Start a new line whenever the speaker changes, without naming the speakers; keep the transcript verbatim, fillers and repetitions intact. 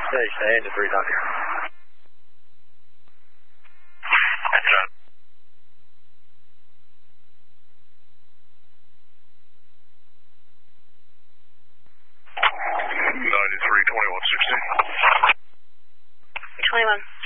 Stay, stay, engine three down here.
ninety-three, twenty-one, sixteen.
twenty-one.